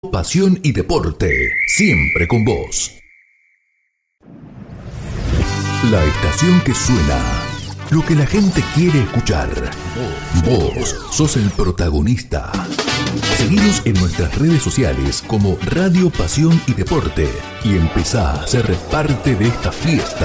Pasión y deporte, siempre con vos. La estación que suena, lo que la gente quiere escuchar. Vos sos el protagonista. Seguinos en nuestras redes sociales como Radio Pasión y Deporte y empezá a ser parte de esta fiesta.